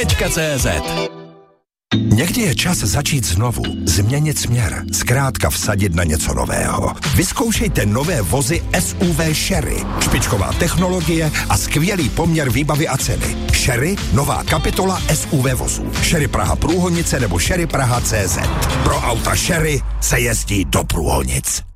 CZ. Někdy je čas začít znovu, změnit směr, zkrátka vsadit na něco nového. Vyzkoušejte nové vozy SUV Sherry. Špičková technologie a skvělý poměr výbavy a ceny. Sherry, nová kapitola SUV vozů. Sherry Praha Průhonice nebo Sherry Praha CZ. Pro auta Sherry se jezdí do Průhonic.